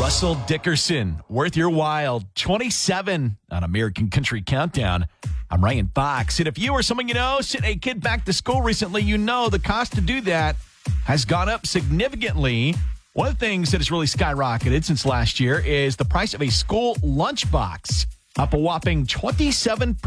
Russell Dickerson, Worth Your While, 27 on American Country Countdown. I'm Ryan Fox. And if you or someone you know sent a kid back to school recently, you know the cost to do that has gone up significantly. One of the things that has really skyrocketed since last year is the price of a school lunchbox, up a whopping 27%.